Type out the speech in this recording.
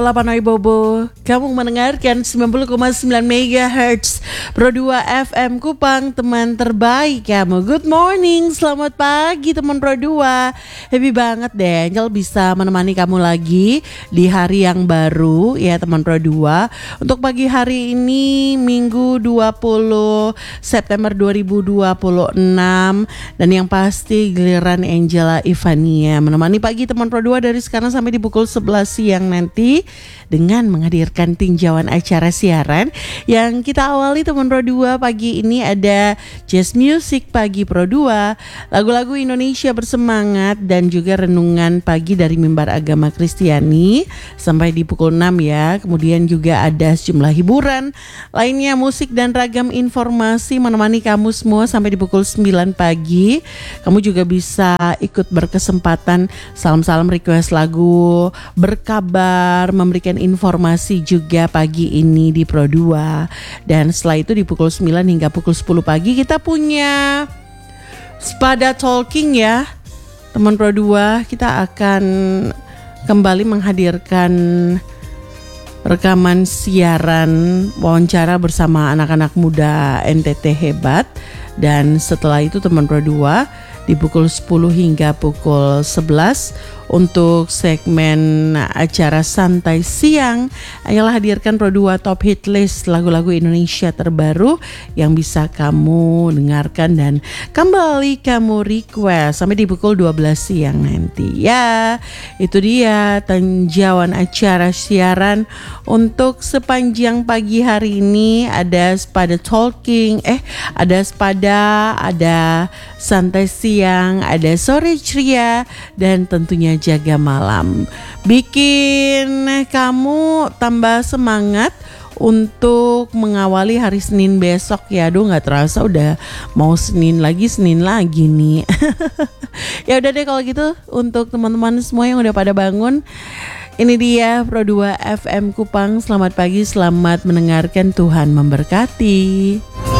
Lapanoi Bobo, kamu mendengarkan 90,9 MHz Pro 2 FM Kupang, teman terbaik kamu. Good morning, selamat pagi teman Pro 2. Happy banget deh Angel bisa menemani kamu lagi di hari yang baru ya teman Pro 2. Untuk pagi hari ini Minggu 20 September 2026. Dan yang pasti giliran Angela Ivania menemani pagi teman Pro 2 dari sekarang sampai di pukul 11 siang nanti, dengan menghadirkan tinjauan acara siaran yang kita awali teman Pro 2 pagi ini. Ada jazz music pagi Pro 2, lagu-lagu Indonesia bersemangat, dan juga renungan pagi dari mimbar agama Kristiani sampai di pukul 6 ya. Kemudian juga ada sejumlah hiburan lainnya, musik dan ragam informasi menemani kamu semua sampai di pukul 9 pagi. Kamu juga bisa ikut berkesempatan salam-salam, request lagu, berkabar, memberikan informasi juga pagi ini di Pro 2. Dan setelah itu di pukul 9 hingga pukul 10 pagi kita punya Spada Talking ya teman Pro 2. Kita akan kembali menghadirkan rekaman siaran wawancara bersama anak-anak muda NTT hebat. Dan setelah itu teman Pro 2 di pukul 10 hingga pukul 11 untuk segmen acara santai siang Ayalah hadirkan Pro 2 Top Hit List lagu-lagu Indonesia terbaru yang bisa kamu dengarkan dan kembali kamu request sampai di pukul 12 siang nanti ya. Itu dia tinjauan acara siaran untuk sepanjang pagi hari ini. Ada Spada Talking, ada Spada, ada Santai Siang, ada Sore Ceria, dan tentunya Jaga Malam. Bikin kamu tambah semangat untuk mengawali hari Senin besok ya. Aduh gak terasa udah mau Senin lagi nih. Ya udah deh kalau gitu, untuk teman-teman semua yang udah pada bangun, ini dia Pro 2 FM Kupang. Selamat pagi, selamat mendengarkan, Tuhan memberkati.